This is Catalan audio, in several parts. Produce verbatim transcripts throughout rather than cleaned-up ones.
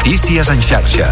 Notícies en xarxa.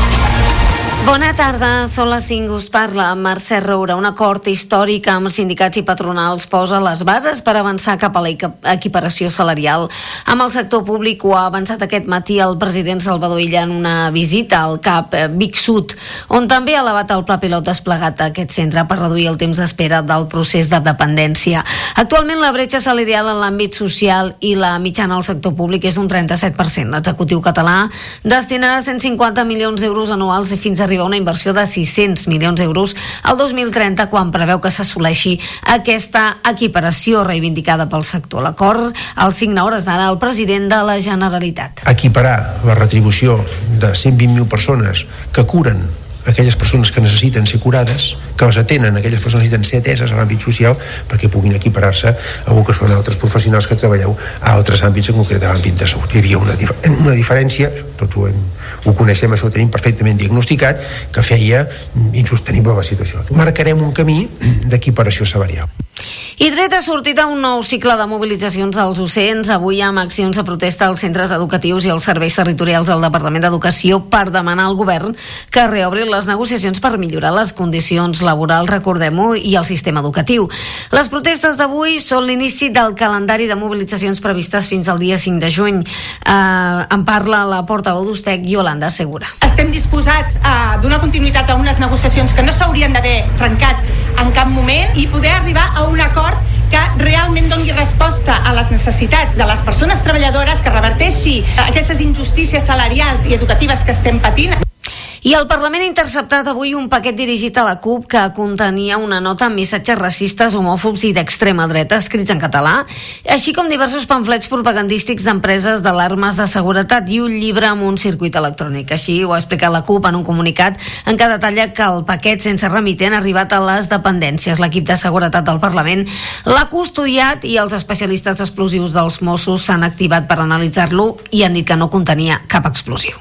Bona tarda, són les cinc, us parla Mercè Roura. Un acord històric amb sindicats i patronals posa les bases per avançar cap a la equiparació salarial. Amb el sector públic ho ha avançat aquest matí el president Salvador Illa en una visita al C A P Vic Sud, on també ha elevat el pla pilot desplegat a aquest centre per reduir el temps d'espera del procés de dependència. Actualment la bretxa salarial en l'àmbit social i la mitjana al sector públic és un trenta-set per cent. L'executiu català destinarà cent cinquanta milions d'euros anuals i fins a arribar a una inversió de sis-cents milions d'euros al dos mil trenta, quan preveu que s'assoleixi aquesta equiparació reivindicada pel sector. L'acord el signa a hores d'ara el president de la Generalitat. Equiparar la retribució de cent vint mil persones que curen aquelles persones que necessiten ser curades, que les atenen, aquelles persones que necessiten ser ateses a l'àmbit social, perquè puguin equiparar-se a el que són altres professionals que treballeu a altres àmbits, en concret a l'àmbit de salut. Hi havia una, dif una diferència, tots ho, hem, ho coneixem, això ho tenim perfectament diagnosticat, que feia insostenible la situació. Marcarem un camí d'equiparació salarial. I dret ha sortit a un nou cicle de mobilitzacions als docents, avui amb accions de protesta als centres educatius i als serveis territorials del Departament d'Educació per demanar al govern que reobri les negociacions per millorar les condicions laborals, recordem-ho, i el sistema educatiu. Les protestes d'avui són l'inici del calendari de mobilitzacions previstes fins al dia cinc de juny. Eh, en parla la portaveu d'Ustec, Yolanda Segura. Estem disposats a donar continuïtat a unes negociacions que no s'haurien d'haver trencat en cap moment i poder arribar a un acord que realment doni resposta a les necessitats de les persones treballadores, que reverteixi aquestes injustícies salarials i educatives que estem patint. I el Parlament ha interceptat avui un paquet dirigit a la CUP que contenia una nota amb missatges racistes, homòfobs i d'extrema dreta escrits en català, així com diversos pamflets propagandístics d'empreses d'alarmes de seguretat i un llibre amb un circuit electrònic. Així ho ha explicat la CUP en un comunicat en què detalla que el paquet sense remitent ha arribat a les dependències. L'equip de seguretat del Parlament l'ha custodiat i els especialistes explosius dels Mossos s'han activat per analitzar-lo i han dit que no contenia cap explosiu.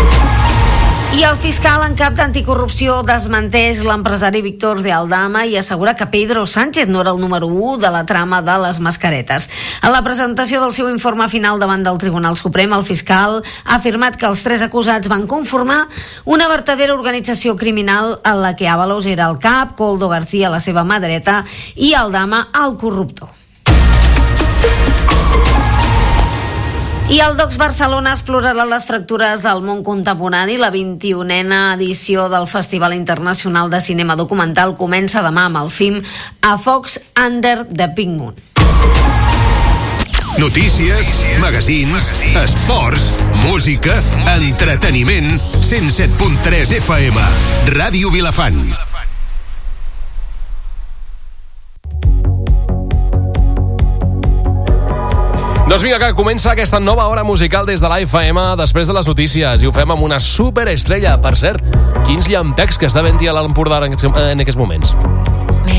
I el fiscal en cap d'anticorrupció desmenteix l'empresari Víctor de Aldama i assegura que Pedro Sánchez no era el número u de la trama de les mascaretes. En la presentació del seu informe final davant del Tribunal Suprem, el fiscal ha afirmat que els tres acusats van conformar una vertadera organització criminal en la que Ábalos era el cap, Koldo García la seva mà dreta i Aldama el corruptor. I el Docs Barcelona explorarà les fractures del món contemporani. La vint-i-unena edició del Festival Internacional de Cinema Documental comença demà amb el film A Fox Under the Pink Moon. Notícies, magazins, esports, música, entreteniment. cent set punt tres F M. Ràdio Vilafant. Doncs vinga, que comença aquesta nova hora musical des de l'A F M després de les notícies, i ho fem amb una superestrella. Per cert, quins llampecs que està havent-hi a l'Empordà en aquests moments.